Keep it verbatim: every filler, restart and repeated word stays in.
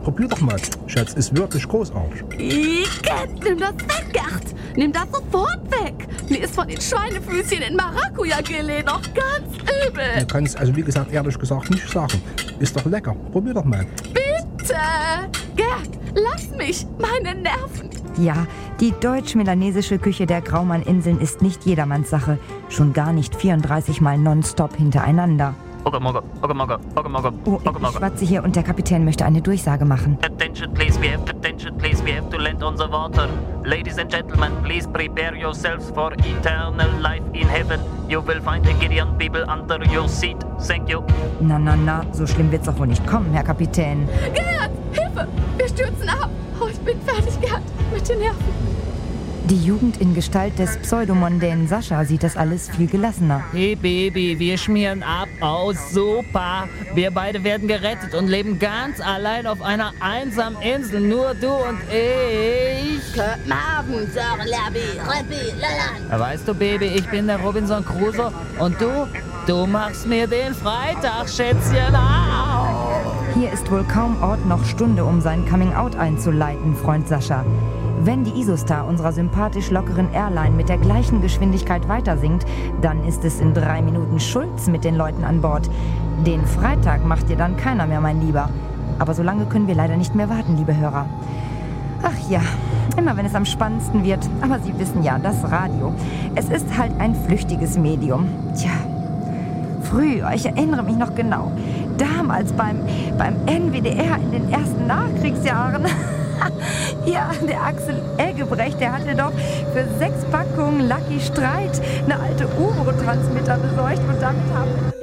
probier doch mal. Schatz, ist wirklich großartig. Igitt, nimm das weg, Gerd. Nimm das sofort weg. Mir ist von den Schweinefüßchen in Maracuja-Gelee noch ganz übel. Du kannst also wie gesagt ehrlich gesagt nicht sagen. Ist doch lecker. Probier doch mal. Bitte. Gerd, lass mich. Meine Nerven. Ja, die deutsch-melanesische Küche der Graumann-Inseln ist nicht jedermanns Sache. Schon gar nicht vierunddreißig Mal nonstop hintereinander. Ogamogga, Ogamogga, Ogamogga, Oh, ich Ogamogga. schwatze hier und der Kapitän möchte eine Durchsage machen. Attention please, we have attention please, we have to land on the water. Ladies and gentlemen, please prepare yourselves for eternal life in heaven. You will find a Gideon people under your seat. Thank you. Na, na, na, so schlimm wird's doch wohl nicht kommen, Herr Kapitän. Gerd, Hilfe. Wir stürzen ab. Oh, ich bin fertig, Gerd. Mit den Nerven. Die Jugend in Gestalt des pseudomondänen Sascha sieht das alles viel gelassener. Hey Baby, wir schmieren ab. Oh, super. Wir beide werden gerettet und leben ganz allein auf einer einsamen Insel. Nur du und ich. Guten Abend, Sir Labby, Rappi, Lalan. Weißt du, Baby, ich bin der Robinson Crusoe und du, du machst mir den Freitag, Schätzchen. Au. Hier ist wohl kaum Ort noch Stunde, um sein Coming-out einzuleiten, Freund Sascha. Wenn die Isostar unserer sympathisch lockeren Airline mit der gleichen Geschwindigkeit weitersinkt, dann ist es in drei Minuten Schulz mit den Leuten an Bord. Den Freitag macht dir dann keiner mehr, mein Lieber. Aber so lange können wir leider nicht mehr warten, liebe Hörer. Ach ja, immer wenn es am spannendsten wird. Aber Sie wissen ja, das Radio. Es ist halt ein flüchtiges Medium. Tja, früher, ich erinnere mich noch genau, damals beim, beim N W D R in den ersten Nachkriegsjahren. Ja, der Axel Eggebrecht, der hatte doch für sechs Packungen Lucky Streit eine alte U-Boot-Transmitter besorgt und damit haben...